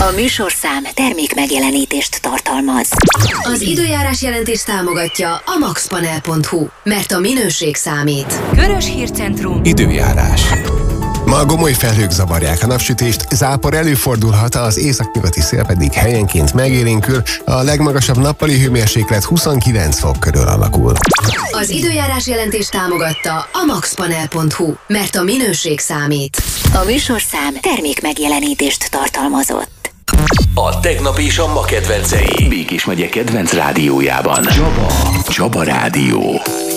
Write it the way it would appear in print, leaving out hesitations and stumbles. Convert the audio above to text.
A műsorszám termék megjelenítést tartalmaz. Az időjárás jelentést támogatja a maxpanel.hu, mert a minőség számít. Körös Hírcentrum. Időjárás. Ma gomoly felhők zavarják a napsütést, zápor előfordulhat, az északnyugati szél pedig helyenként megélénkül, a legmagasabb nappali hőmérséklet 29 fok körül alakul. Az időjárás jelentést támogatta a maxpanel.hu, mert a minőség számít. A műsorszám termék megjelenítést tartalmazott. A tegnap és a ma kedvencei. Békés megye kedvenc rádiójában. Csaba Rádió.